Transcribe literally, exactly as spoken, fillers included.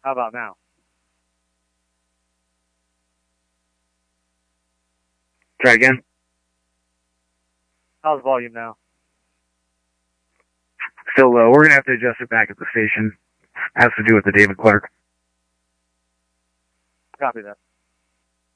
How about now? Try again. How's the volume now? Still low. We're going to have to adjust it back at the station. Has to do with the David Clark. Copy that.